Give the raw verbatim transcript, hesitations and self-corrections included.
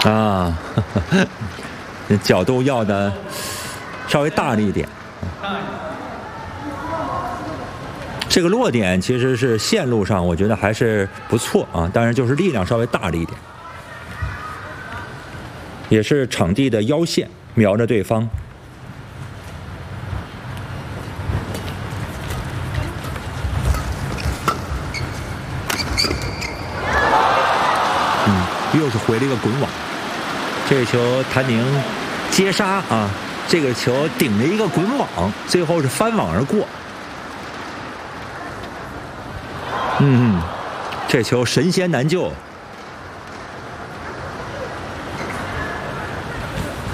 啊，角度要的稍微大了一点。这个落点其实是线路上，我觉得还是不错啊，当然就是力量稍微大了一点，也是场地的腰线，瞄着对方。嗯，又是回了一个滚网。这个球谭宁接杀啊，这个球顶了一个滚网，最后是翻网而过。嗯，这球神仙难救。